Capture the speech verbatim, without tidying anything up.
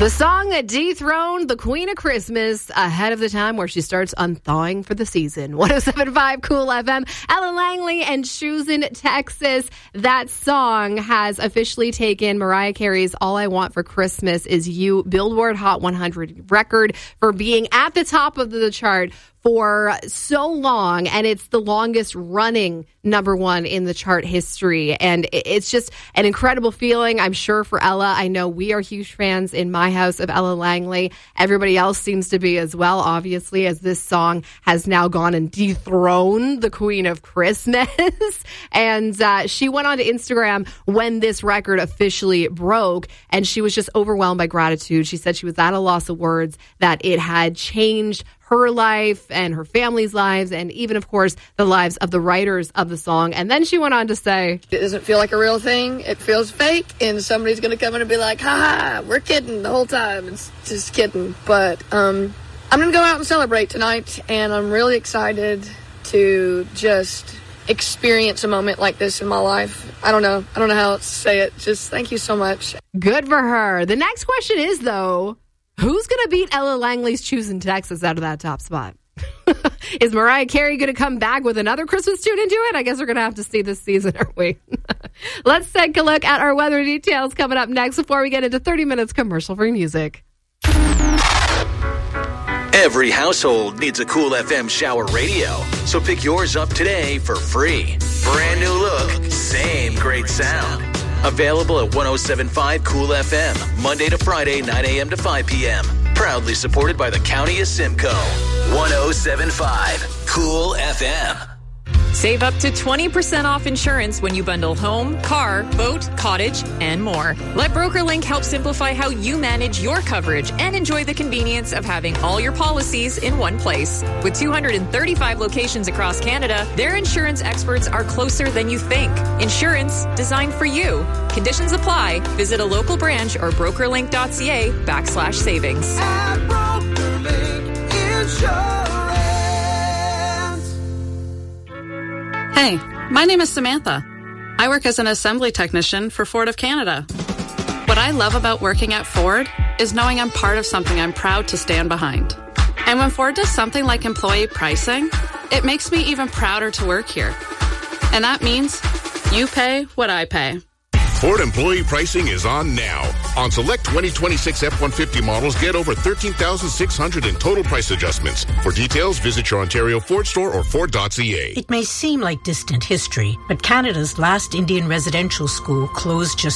The song that dethroned the Queen of Christmas ahead of the time where she starts unthawing for the season. one oh seven point five Cool F M. Ella Langley and Choosing Texas. That song has officially taken Mariah Carey's All I Want for Christmas Is You Billboard Hot one hundred record for being at the top of the chart for so long, and it's the longest running number one in the chart history, and it's just an incredible feeling, I'm sure, for Ella. I know we are huge fans in my house of Ella Langley. Everybody else seems to be as well, obviously, as this song has now gone and dethroned the Queen of Christmas. And uh, she went on to Instagram when this record officially broke, and she was just overwhelmed by gratitude. She said she was at a loss of words, that it had changed her life and her family's lives, and even, of course, the lives of the writers of the song. And then she went on to say, it doesn't feel like a real thing. It feels fake, and somebody's going to come in and be like, ha ha, we're kidding the whole time. It's just kidding. But um, I'm going to go out and celebrate tonight, and I'm really excited to just experience a moment like this in my life. I don't know. I don't know how else to say it. Just thank you so much. Good for her. The next question is, though, who's going to beat Ella Langley's Choosing Texas out of that top spot? Is Mariah Carey going to come back with another Christmas tune into it? I guess we're going to have to see this season, aren't we? Let's take a look at our weather details coming up next before we get into thirty minutes commercial-free music. Every household needs a Cool F M shower radio, so pick yours up today for free. Brand new look, same great sound. Available at one oh seven point five Cool F M, Monday to Friday, nine a.m. to five p.m. Proudly supported by the County of Simcoe. one oh seven point five Cool F M. Save up to twenty percent off insurance when you bundle home, car, boat, cottage, and more. Let BrokerLink help simplify how you manage your coverage and enjoy the convenience of having all your policies in one place. With two hundred thirty-five locations across Canada, their insurance experts are closer than you think. Insurance designed for you. Conditions apply. Visit a local branch or brokerlink.ca backslash savings. At BrokerLink Insurance. Hey, my name is Samantha. I work as an assembly technician for Ford of Canada. What I love about working at Ford is knowing I'm part of something I'm proud to stand behind. And when Ford does something like employee pricing, it makes me even prouder to work here. And that means you pay what I pay. Ford employee pricing is on now. On select twenty twenty-six F one fifty models, get over thirteen thousand six hundred in total price adjustments. For details, visit your Ontario Ford store or Ford dot C A. It may seem like distant history, but Canada's last Indian residential school closed just